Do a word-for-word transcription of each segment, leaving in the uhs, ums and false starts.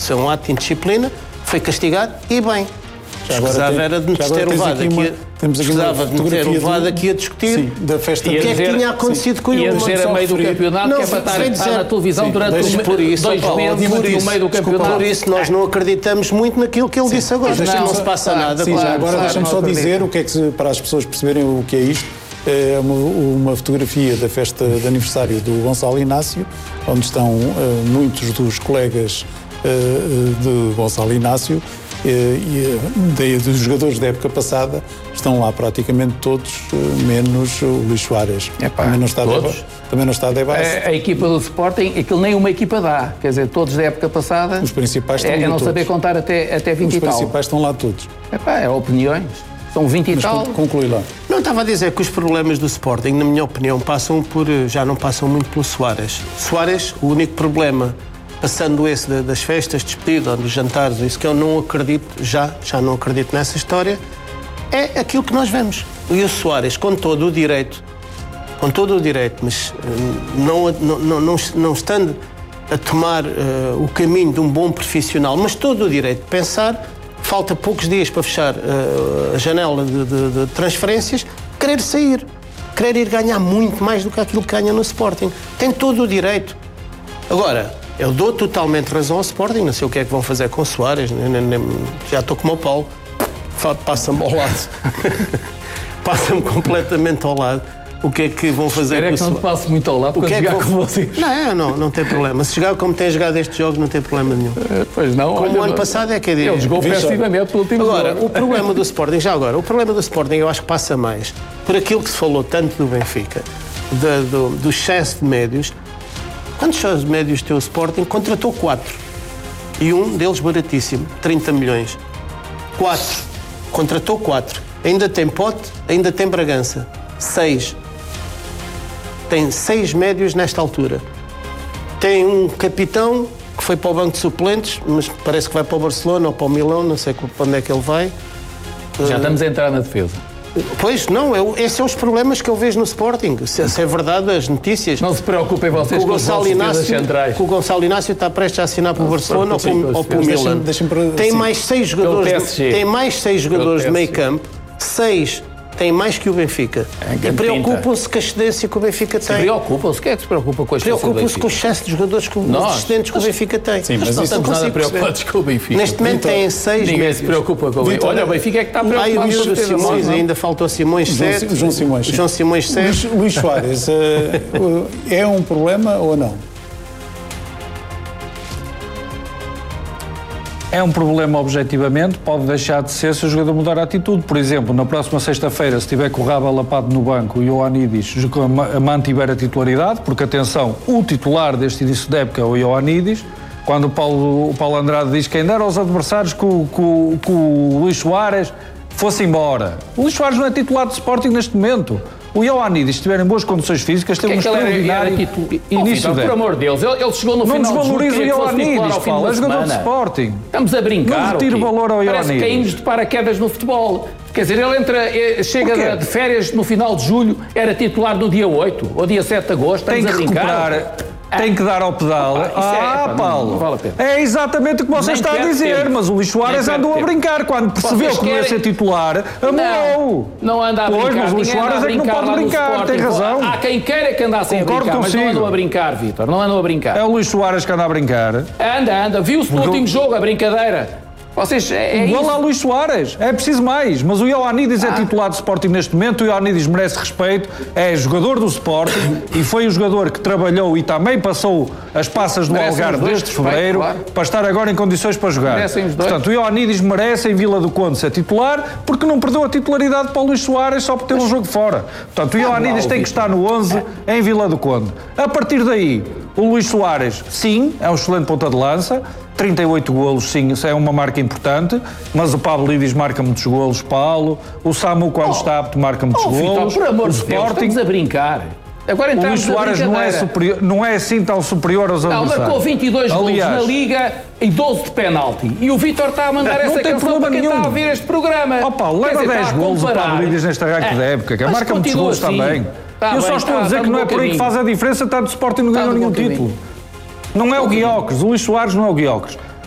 Isso é um ato de indisciplina, foi castigado e bem. Já agora Precisava tem, era de nos ter levado aqui, aqui temos aqui precisava de nos ter levado aqui a discutir sim, da festa o que é que tinha acontecido sim. com o Ia dizer a meio do campeonato não, que é para estar, estar na televisão sim, durante um, por isso, dois Paulo, meses por isso, no meio do campeonato. Por isso nós não acreditamos muito naquilo que ele sim. disse agora. Não, não se passa nada. Sim, claro, já agora deixa-me só dizer o que é que, para as pessoas perceberem o que é isto. É uma, uma fotografia da festa de aniversário do Gonçalo Inácio, onde estão uh, muitos dos colegas uh, de Gonçalo Inácio uh, e uh, dos jogadores da época passada. Estão lá praticamente todos, uh, menos o Luís Soares. Epá, também não está todos? De, também não está de base. A, a equipa do Sporting, aquilo nem uma equipa dá. Quer dizer, todos da época passada. Os principais estão é, lá é não todos. saber contar até, até vinte Os e tal. Os principais estão lá todos. Epá, é opiniões. São vinte e Mas tal. Conclui lá. Não, estava a dizer que os problemas do Sporting, na minha opinião, passam por, já não passam muito pelo Soares. Soares, o único problema, passando esse das festas, despedida, dos jantares, isso que eu não acredito, já, já não acredito nessa história, é aquilo que nós vemos. E o Soares, com todo o direito, com todo o direito, mas não, não, não, não, não estando a tomar uh, o caminho de um bom profissional, mas todo o direito de pensar, falta poucos dias para fechar uh, a janela de, de, de transferências, querer sair, querer ir ganhar muito mais do que aquilo que ganha no Sporting. Tem todo o direito. Agora, eu dou totalmente razão ao Sporting, não sei o que é que vão fazer com o Soares, nem, nem, nem, já estou como o Paulo, passa-me ao lado, passa-me completamente ao lado. O que é que vão fazer Espero com é que não te passe muito ao lado para jogar vão... com vocês. Não, não, não tem problema. Se jogar como tem jogado estes jogos, não tem problema nenhum. É, pois não. Como olha, o ano passado é que é ele jogou perfeitamente pelo último Agora, jogo. o problema do Sporting, já agora, o problema do Sporting eu acho que passa mais por aquilo que se falou tanto do Benfica, do, do, do excesso de médios. Quantos cheios de médios tem o Sporting? Contratou quatro. E um deles baratíssimo, trinta milhões. Quatro. Contratou quatro. Ainda tem Pote, ainda tem Bragança. Seis. Tem seis médios nesta altura. Tem um capitão que foi para o banco de suplentes, mas parece que vai para o Barcelona ou para o Milão, não sei para onde é que ele vai. Já estamos a entrar na defesa. Pois, não, eu, esses são os problemas que eu vejo no Sporting. Se, se é verdade, as notícias... Não se preocupem vocês com o Gonçalo Inácio, centrais. que o Gonçalo Inácio está prestes a assinar para o Barcelona ou para, ou para o Milan. Deixa-me, deixa-me, tem, assim, mais seis jogadores, tem mais seis jogadores de meio campo, seis... Tem mais que o Benfica. É, e preocupam-se com a excedência que o Benfica tem. Preocupam-se? Quem é que se preocupa com a excedência? Preocupam-se com o excesso de jogadores que, os excedentes que o Benfica tem. Sim, mas não estamos nada preocupados com o Benfica. Neste momento Vitor, têm seis Ninguém médios. se preocupa com o Benfica. Olha, o Benfica é que está preocupado. Aí o miúdo Simões, não. ainda faltou Simões sete. João Simões. João Simões sete. Luís, Luís Soares, é um problema ou não? É um problema objetivamente, pode deixar de ser se o jogador mudar a atitude. Por exemplo, na próxima sexta-feira, se tiver com o rabo alapado no banco e o Ioannidis mantiver a titularidade, porque atenção, o titular deste início de época é o Ioannidis, quando o Paulo, o Paulo Andrade diz que ainda eram os adversários que o, que, o, que o Luís Soares fosse embora. O Luís Soares não é titular de Sporting neste momento. O Ioannidis, se estiver em boas condições físicas, tem um extraordinário início de... Por amor de Deus, ele, ele chegou no não final de julho. Não desvaloriza o Ioannidis, Paulo, é jogador de Sporting. Estamos a brincar. Não retiro valor ao Ioannidis. Parece que caímos de paraquedas no futebol. Quer dizer, ele entra, chega de férias no final de julho, era titular no dia oito ou dia sete de agosto. Estamos tem que a brincar. recuperar... Tem que dar ao pedal. Ah, ah, é, Paulo, não, não vale a pena. É exatamente o que você Nem está a dizer, tempo. mas o Luís Soares andou a brincar. Quando percebeu Vocês que não ia querem... ser titular, amou. Não, não anda a brincar. Pois, mas o Luís Soares é que não pode brincar, tem razão. Há quem queira que andassem a brincar, consigo. mas não andam a brincar, Vítor, não andam a brincar. É o Luís Soares que anda a brincar. Anda, anda. Viu-se no último jogo a brincadeira. Vocês, é, é igual ao Luís Soares, é preciso mais, mas o Ioannidis ah. é titular do Sporting neste momento, o Ioannidis merece respeito, é jogador do Sporting e foi o jogador que trabalhou e também passou as passas do merecem Algarve desde fevereiro, claro, para estar agora em condições para jogar. Merecem os dois. Portanto, o Ioannidis merece em Vila do Conde ser titular porque não perdeu a titularidade para o Luís Soares só por ter um jogo fora. Portanto, o Ioannidis tem que estar no onze em Vila do Conde. A partir daí, o Luís Soares, sim, é um excelente ponta de lança, trinta e oito golos, sim, isso é uma marca importante, mas o Pablo Lidis marca muitos golos, Paulo, o Samu, quando oh, está apto, marca muitos oh, golos. Vitor, por amor o de Sporting, Deus, estamos a brincar. Agora o Luís Soares não é, superior, não é assim tão superior aos não, adversários. Não, marcou vinte e dois golos na Liga e doze de penalti. E o Vítor está a mandar não, essa não canção para quem nenhum. Está a ouvir este programa. Oh, Paulo, leva dizer, dez golos o Pablo Lidis neste arranque é, da época, que marca muitos golos assim, também. Tá Eu bem, só estou tá, a dizer tá que não é por aí que faz a diferença, está do Sporting não ganhou nenhum título. Não é o Guiocres, o Luís Soares não é o Guiocres.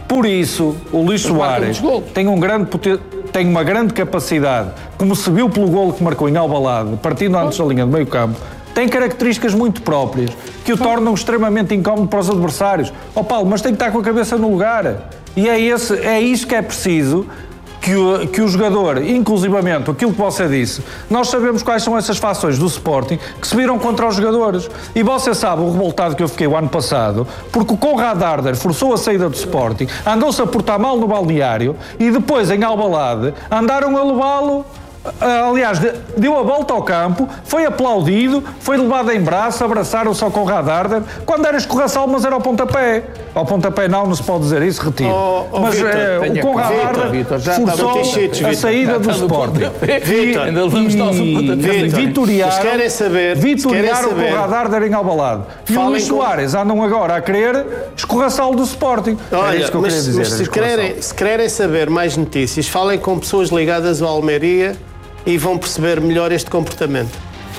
Por isso, o Luís Soares tem, um grande, tem uma grande capacidade, como se viu pelo golo que marcou em Alvalade, partindo antes da linha de meio campo, tem características muito próprias que o tornam extremamente incómodo para os adversários. Ó Paulo, mas tem que estar com a cabeça no lugar. E é, esse, é isso que é preciso que o, que o jogador, inclusivamente aquilo que você disse, nós sabemos quais são essas fações do Sporting que se viram contra os jogadores. E você sabe o revoltado que eu fiquei o ano passado, porque o Conrad Arder forçou a saída do Sporting, andou-se a portar mal no balneário e depois em Alvalade andaram a levá-lo. Aliás, deu a volta ao campo, foi aplaudido, foi levado em braço, abraçaram-se ao Conrad Arder, quando era escorraçal, mas era ao pontapé. Ao pontapé não, não se pode dizer isso, retiro. Oh, oh, mas Victor, é, o Conrad Arder forçou a saída do Sporting. Vitor, e vitoriaram, vitoriaram o Conrad Arder em Alvalade. E o Luís Soares andam agora a querer escorraçá-lo do Sporting. Olha, isso que eu mas, queria dizer, mas se, querem, se querem saber mais notícias, falem com pessoas ligadas ao Almeria e vão perceber melhor este comportamento.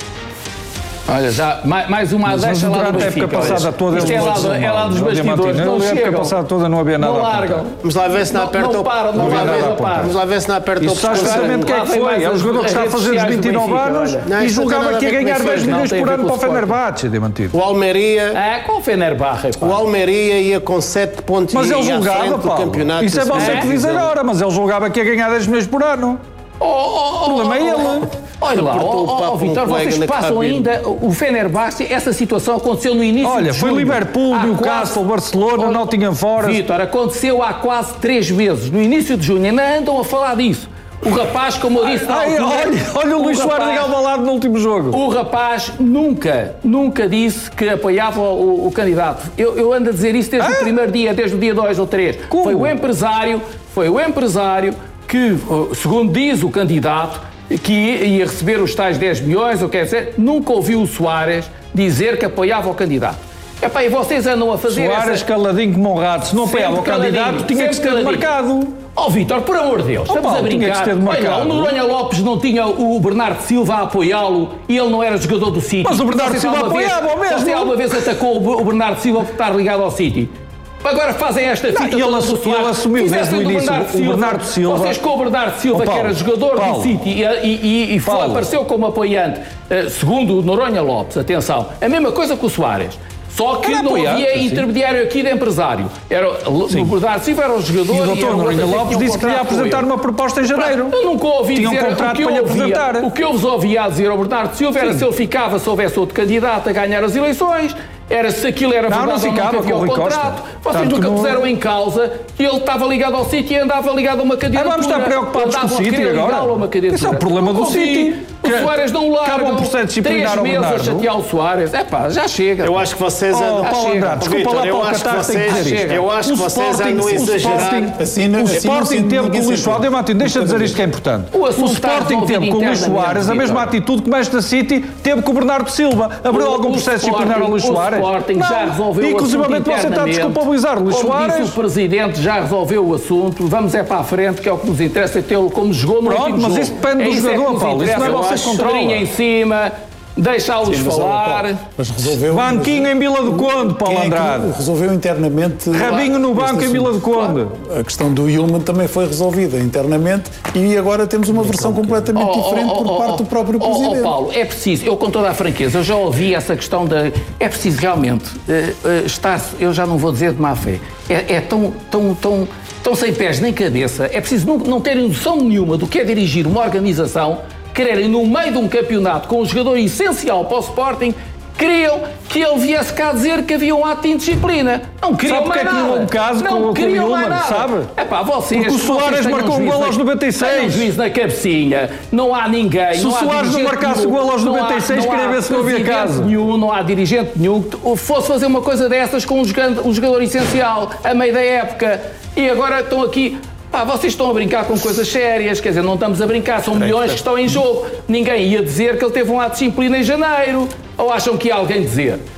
Olha, já mais uma deixa lá do Benfica. Passada toda Isto é lá, do, é lá dos bastidores, não chegam. A época passada toda não havia nada. Não largam. Vamos lá ver se não aperta o... Não param, não param. Vamos lá ver se não aperta o... Isso sabe exatamente quem é que foi. É o jogador que está a fazer os vinte e nove anos e julgava que ia ganhar dez milhões por ano para o Fenerbahçe, Diamantino. O Almeria... É, qual o Fenerbahçe? O Almeria ia com sete pontos e ia à frente do campeonato. Isso é você que diz agora, mas ele julgava que ia ganhar dez milhões por ano. Oh, oh, oh, o problema é ele. Olha lá, oh, oh, oh, Vitor, vocês passam ainda o Fenerbahçe, essa situação aconteceu no início Olha, de foi junho. Liverpool, Newcastle, Barcelona, Nottingham Forest. Vitor, aconteceu há quase três meses, no início de junho, ainda andam a falar disso. O rapaz, como eu disse... Ai, altura, olha, olha o Luís Soares de Alvalade no último jogo. O rapaz nunca, nunca disse que apoiava o, o candidato. Eu, eu ando a dizer isso desde ah? o primeiro dia, desde o dia dois ou três. Como? Foi o empresário, foi o empresário que, segundo diz o candidato, que ia receber os tais dez milhões, ou quer dizer, nunca ouviu o Soares dizer que apoiava o candidato. Epá, e vocês andam a fazer Soares essa... caladinho como um rato, se não apoiava o candidato, tinha que se ter demarcado. Oh, Vítor, por amor de Deus, oh, estamos Paulo, a brincar. Olha, o Noronha Lopes não tinha o Bernardo Silva a apoiá-lo e ele não era jogador do City. Mas o Bernardo Silva apoiava o mesmo. Você alguma vez atacou o Bernardo Silva por estar ligado ao City? Agora fazem esta fita não, ele, assu ele assumiu desde o início Bernardo o Bernardo Silva. Vocês com o Bernardo Silva, oh, Paulo, que era jogador Paulo, do City e, e, e foi, apareceu como apoiante, uh, segundo o Noronha Lopes, atenção, a mesma coisa que o Soares. Só que não havia sim. intermediário aqui de empresário. Era, o Bernardo Silva era o jogador e o doutor Noronha Lopes disse que ia apresentar uma proposta em janeiro. Eu nunca ouvi Tinha dizer um contrato o que, para eu lhe ouvia, apresentar. o que eu vos ouvia a dizer ao Bernardo Silva era sim. se ele ficava, se houvesse outro candidato a ganhar as eleições, era se aquilo era não, verdade não ficava, ou não havia o contrato. Vocês Tanto nunca não... puseram em causa que ele estava ligado ao City e andava ligado a uma candidatura. Ah, vamos estar preocupados com o City agora? Esse é o problema do City. O Soares não larga. Acabam por ser disciplinar o Bernardo. Três meses a chatear o Soares. É pá, já chega. Eu acho que vocês andam... Oh, Paulo Andrade, desculpa lá para o Qatar tem que dizer isto. Eu acho que vocês andam a exagerar. O Sporting teve com o Luís Soares... Diamantino, deixa de dizer isto que é importante. O Sporting teve com o Luís Soares a mesma atitude que o Manchester City teve com o Bernardo Silva. Abriu algum processo disciplinar ao Luís Soares? O Sporting já resolveu o assunto. Inclusivamente você está a desculpabilizar o Luís Soares. Como disse o Presidente, já resolveu o assunto. Vamos é para a frente, que é o que nos interessa, é tê-lo como jogou no último jogo. Pronto, mas isso depende do jogador, Paulo. Isso não é você que controla. Em cima, deixá-los falar. Mas resolveu. Banquinho mas... em Vila do Conde, Paulo Andrade. Resolveu internamente. Rabinho no banco em Vila do Conde. A questão do Yulman também foi resolvida internamente e agora temos uma versão completamente oh, diferente oh, oh, por parte oh, do próprio oh, Presidente. Oh, Paulo, é preciso, eu com toda a franqueza, eu já ouvi essa questão da. É preciso realmente uh, uh, estar, eu já não vou dizer de má fé, é, é tão, tão, tão, tão sem pés nem cabeça, é preciso não, não terem noção nenhuma do que é dirigir uma organização. Quererem, no meio de um campeonato com um jogador essencial para o Sporting, queriam que ele viesse cá dizer que havia um ato de indisciplina. Não queriam sabe mais nada. Sabe porque é que não houve um caso não com, queriam com o mais nada. Sabe? É pá, vocês... Porque o Soares marcou um gol aos noventa e seis. Tem um juiz na cabecinha. Não há ninguém. Se o Soares não marcasse o gol aos noventa e seis, queria ver se não havia caso. Nenhum, não há dirigente nenhum que fosse fazer uma coisa dessas com um jogador, um jogador essencial a meio da época. E agora estão aqui... Pá, vocês estão a brincar com coisas sérias, quer dizer, não estamos a brincar, são milhões que estão em jogo. Ninguém ia dizer que ele teve um ato de disciplina em janeiro. Ou acham que ia alguém dizer?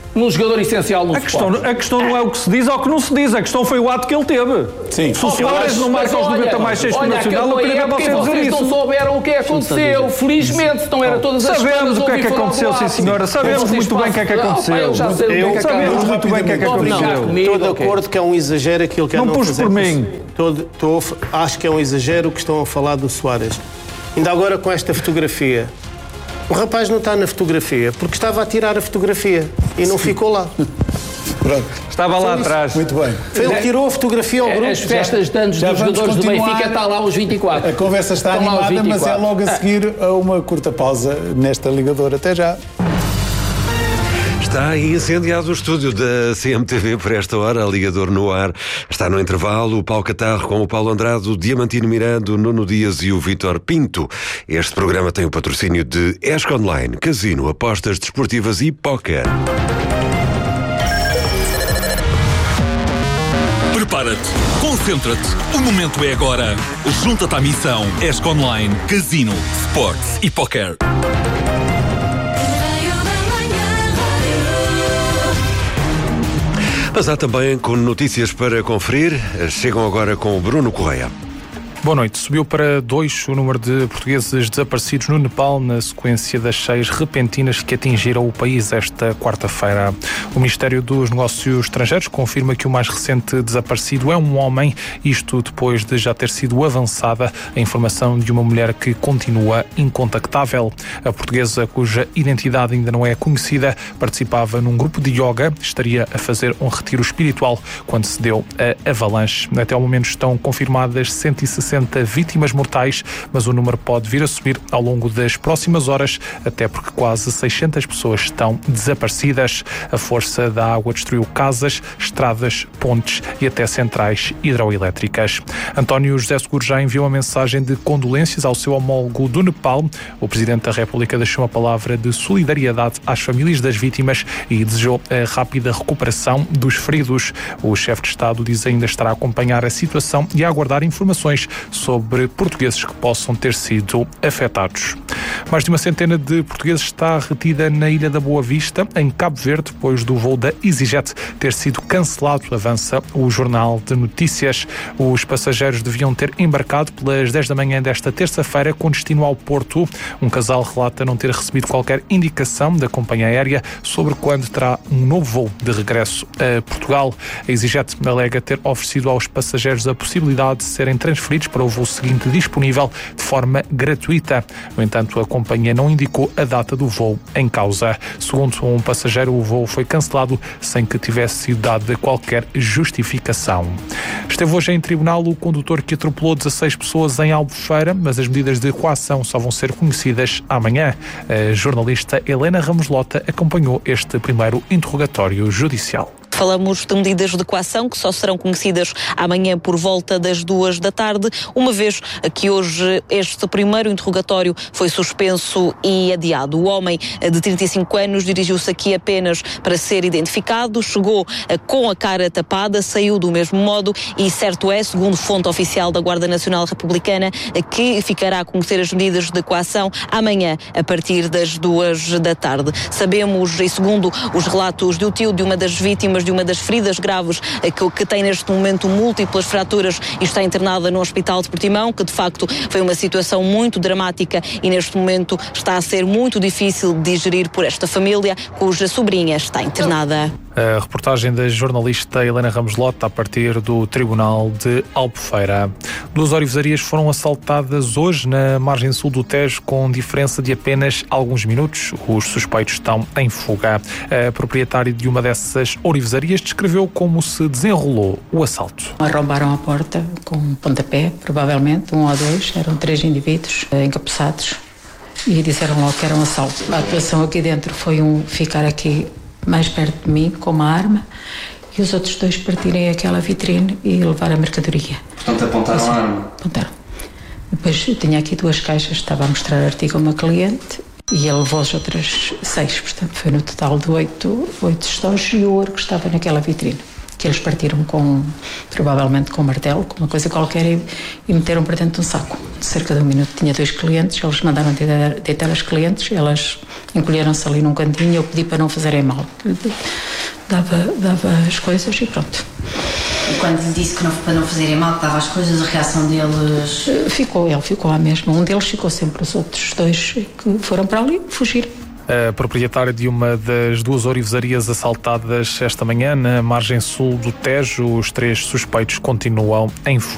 num jogador essencial no a questão, Sporting. a questão não é o que se diz ou o que não se diz, a questão foi o ato que ele teve. Sim. Se o Soares não marca aos noventa mais seis pelo Nacional, eu queria ver você dizer isso. Vocês não souberam o que aconteceu, felizmente, se não era todas as Sabemos o que é que aconteceu, sim senhora, sabemos muito bem o que é que aconteceu. Eu já sei o que é que Sabemos muito bem o que é que aconteceu. Estou de acordo que é um exagero aquilo que não andam a pus fazer. por mim. Estou, estou, acho que é um exagero o que estão a falar do Soares. Ainda agora com esta fotografia. O rapaz não está na fotografia porque estava a tirar a fotografia e não ficou lá. Pronto. Estava lá atrás. Muito bem. Ele tirou a fotografia ao grupo. As festas de anos já dos jogadores do Benfica está lá aos vinte e quatro. A conversa está Estão lá aos animada, mas é vinte e quatro. logo a seguir a uma curta pausa nesta ligadora. Até já. Está incendiado o estúdio da C M T V por esta hora, a Ligador no ar. Está no intervalo o Paulo Catarro com o Paulo Andrade, o Diamantino Miranda, o Nuno Dias e o Vítor Pinto. Este programa tem o patrocínio de Esco Online, Casino, Apostas Desportivas e Póquer. Prepara-te, concentra-te, o momento é agora. Junta-te à missão Esco Online, Casino, Sports e Póquer. Mas há também com notícias para conferir. Chegam agora com o Bruno Correia. Boa noite. Subiu para dois o número de portugueses desaparecidos no Nepal na sequência das cheias repentinas que atingiram o país esta quarta-feira. O Ministério dos Negócios Estrangeiros confirma que o mais recente desaparecido é um homem, isto depois de já ter sido avançada a informação de uma mulher que continua incontactável. A portuguesa, cuja identidade ainda não é conhecida, participava num grupo de yoga, estaria a fazer um retiro espiritual quando se deu a avalanche. Até ao momento estão confirmadas cento e sessenta vítimas mortais, mas o número pode vir a subir ao longo das próximas horas, até porque quase seiscentas pessoas estão desaparecidas. A força da água destruiu casas, estradas, pontes e até centrais hidroelétricas. António José Seguro já enviou uma mensagem de condolências ao seu homólogo do Nepal. O Presidente da República deixou uma palavra de solidariedade às famílias das vítimas e desejou a rápida recuperação dos feridos. O chefe de Estado diz ainda estar a acompanhar a situação e a aguardar informações sobre portugueses que possam ter sido afetados. Mais de uma centena de portugueses está retida na Ilha da Boa Vista, em Cabo Verde, depois do voo da EasyJet ter sido cancelado, avança o Jornal de Notícias. Os passageiros deviam ter embarcado pelas dez da manhã desta terça-feira com destino ao Porto. Um casal relata não ter recebido qualquer indicação da companhia aérea sobre quando terá um novo voo de regresso a Portugal. A EasyJet alega ter oferecido aos passageiros a possibilidade de serem transferidos para o voo seguinte disponível de forma gratuita. No entanto, a companhia não indicou a data do voo em causa. Segundo um passageiro, o voo foi cancelado sem que tivesse sido dada qualquer justificação. Esteve hoje em tribunal o condutor que atropelou dezasseis pessoas em Albufeira, mas as medidas de coação só vão ser conhecidas amanhã. A jornalista Helena Ramos Lota acompanhou este primeiro interrogatório judicial. Falamos de medidas de coação que só serão conhecidas amanhã por volta das duas da tarde, uma vez que hoje este primeiro interrogatório foi suspenso e adiado. O homem de trinta e cinco anos dirigiu-se aqui apenas para ser identificado, chegou com a cara tapada, saiu do mesmo modo e certo é, segundo fonte oficial da Guarda Nacional Republicana, que ficará a conhecer as medidas de coação amanhã a partir das duas da tarde. Sabemos, e segundo os relatos do tio de uma das vítimas de uma das feridas graves que, que tem neste momento múltiplas fraturas e está internada no Hospital de Portimão, que de facto foi uma situação muito dramática e neste momento está a ser muito difícil de digerir por esta família, cuja sobrinha está internada. A reportagem da jornalista Helena Ramos Lota a partir do Tribunal de Albufeira. Duas orivesarias foram assaltadas hoje na margem sul do Tejo com diferença de apenas alguns minutos. Os suspeitos estão em fuga. A proprietária de uma dessas orivesarias descreveu como se desenrolou o assalto. Arrombaram a porta com um pontapé, provavelmente, um ou dois, eram três indivíduos encapuçados e disseram logo que era um assalto. A atuação aqui dentro foi um ficar aqui mais perto de mim com uma arma e os outros dois partirem aquela vitrine e levar a mercadoria. Portanto, apontaram assim, a arma? Apontaram. Depois eu tinha aqui duas caixas, estava a mostrar artigo a uma cliente e ele levou as outras seis, portanto foi no total de oito, oito estojos e o ouro que estava naquela vitrine, que eles partiram com, provavelmente com um martelo, com uma coisa qualquer e, e meteram para dentro de um saco. cerca de um minuto. Tinha dois clientes, eles mandaram deitar, deitar as clientes, elas encolheram-se ali num cantinho, eu pedi para não fazerem mal. Dava, dava as coisas e pronto. E quando lhe disse que não, para não fazerem mal, que dava as coisas, a reação deles... Ficou, ele ficou à mesma. Um deles ficou sempre, os outros dois que foram para ali fugir. A proprietária de uma das duas ourivesarias assaltadas esta manhã na margem sul do Tejo, os três suspeitos continuam em fuga.